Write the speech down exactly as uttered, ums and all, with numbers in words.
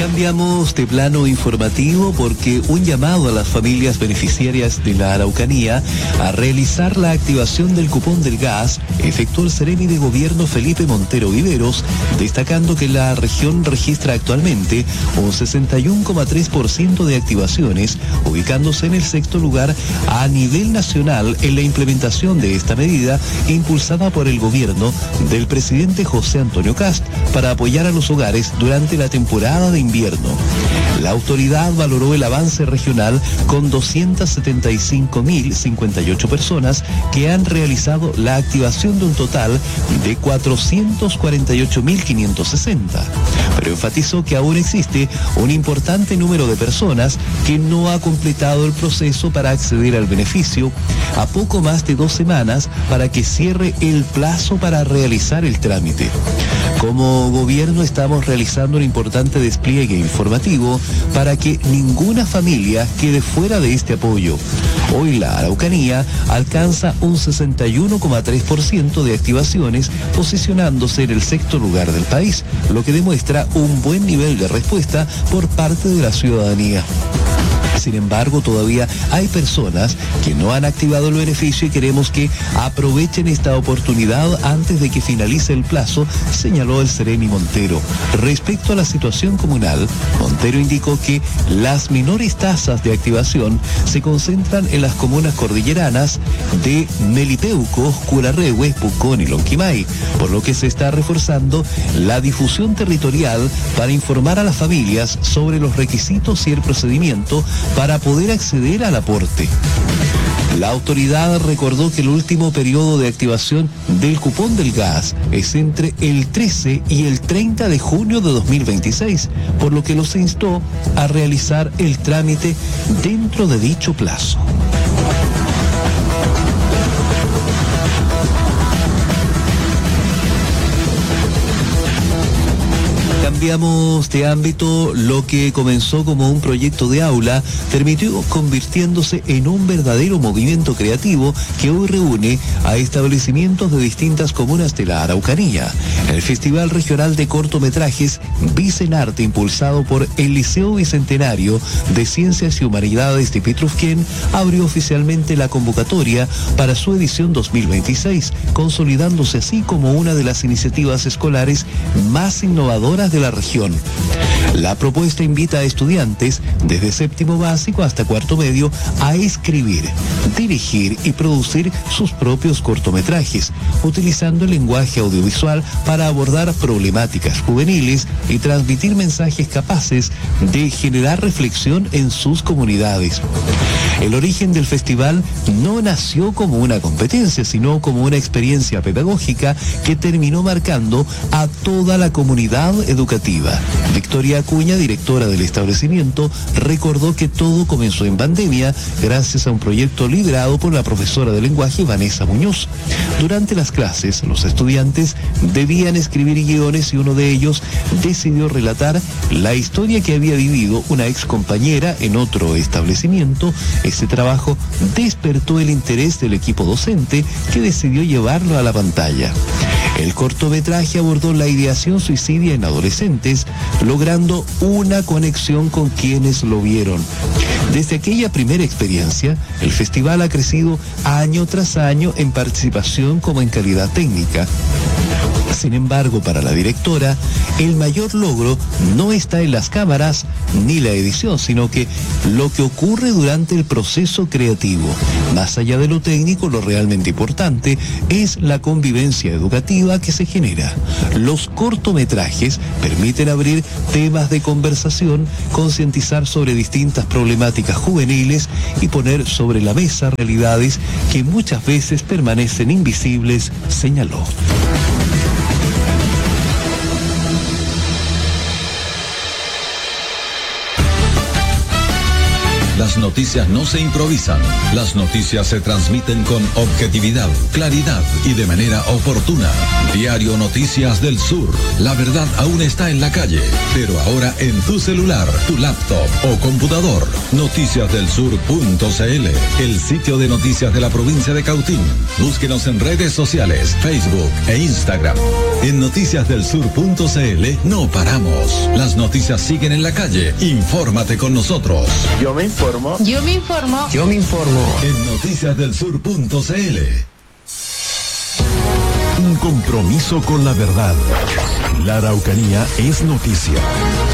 Cambiamos de plano informativo porque un llamado a las familias beneficiarias de la Araucanía a realizar la activación del cupón del gas efectuó el Seremi de Gobierno Felipe Montero Viveros, destacando que la región registra actualmente un sesenta y uno coma tres por ciento de activaciones, ubicándose en el sexto lugar a nivel nacional en la implementación de esta medida impulsada por el gobierno del presidente José Antonio Kast para apoyar a los hogares durante la temporada de invierno. La autoridad valoró el avance regional con doscientas setenta y cinco mil cincuenta y ocho personas que han realizado la activación de un total de cuatrocientos cuarenta y ocho mil quinientos sesenta, pero enfatizó que aún existe un importante número de personas que no ha completado el proceso para acceder al beneficio a poco más de dos semanas para que cierre el plazo para realizar el trámite. Como gobierno estamos realizando un importante despliegue informativo para que ninguna familia quede fuera de este apoyo. Hoy la Araucanía alcanza un sesenta y uno coma tres por ciento de activaciones, posicionándose en el sexto lugar del país, lo que demuestra un buen nivel de respuesta por parte de la ciudadanía. Sin embargo, todavía hay personas que no han activado el beneficio y queremos que aprovechen esta oportunidad antes de que finalice el plazo, señaló el Seremi Montero. Respecto a la situación comunal, Montero indicó que las menores tasas de activación se concentran en las comunas cordilleranas de Melipeuco, Curarrehue, Pucón y Lonquimay, por lo que se está reforzando la difusión territorial para informar a las familias sobre los requisitos y el procedimiento para poder acceder al aporte. La autoridad recordó que el último periodo de activación del cupón del gas es entre el trece y el treinta de junio de dos mil veintiséis, por lo que los instó a realizar el trámite dentro de dicho plazo. Cambiamos de ámbito. Lo que comenzó como un proyecto de aula terminó convirtiéndose en un verdadero movimiento creativo que hoy reúne a establecimientos de distintas comunas de la Araucanía. El Festival Regional de Cortometrajes Bicenarte, impulsado por el Liceo Bicentenario de Ciencias y Humanidades de Petrufquén, abrió oficialmente la convocatoria para su edición dos mil veintiséis, consolidándose así como una de las iniciativas escolares más innovadoras de la región. La propuesta invita a estudiantes desde séptimo básico hasta cuarto medio a escribir, dirigir y producir sus propios cortometrajes, utilizando el lenguaje audiovisual para abordar problemáticas juveniles y transmitir mensajes capaces de generar reflexión en sus comunidades. El origen del festival no nació como una competencia, sino como una experiencia pedagógica que terminó marcando a toda la comunidad educativa. Victoria Acuña, directora del establecimiento, recordó que todo comenzó en pandemia gracias a un proyecto liderado por la profesora de lenguaje Vanessa Muñoz. Durante las clases, los estudiantes debían escribir guiones y uno de ellos decidió relatar la historia que había vivido una ex compañera en otro establecimiento. Este trabajo despertó el interés del equipo docente, que decidió llevarlo a la pantalla. El cortometraje abordó la ideación suicidia en adolescentes, logrando una conexión con quienes lo vieron. Desde aquella primera experiencia, el festival ha crecido año tras año en participación como en calidad técnica. Sin embargo, para la directora, el mayor logro no está en las cámaras ni la edición, sino que lo que ocurre durante el proceso creativo. Más allá de lo técnico, lo realmente importante es la convivencia educativa que se genera. Los cortometrajes permiten abrir temas de conversación, concientizar sobre distintas problemáticas juveniles y poner sobre la mesa realidades que muchas veces permanecen invisibles, señaló. Las noticias no se improvisan, las noticias se transmiten con objetividad, claridad y de manera oportuna. Diario Noticias del Sur, la verdad aún está en la calle, pero ahora en tu celular, tu laptop o computador. noticias del sur punto c l, el sitio de noticias de la provincia de Cautín. Búsquenos en redes sociales, Facebook e Instagram. En noticias del sur punto c l no paramos. Las noticias siguen en la calle. Infórmate con nosotros. Yo me informo. Yo me informo. Yo me informo. En noticias del sur punto c l. Un compromiso con la verdad. La Araucanía es noticia.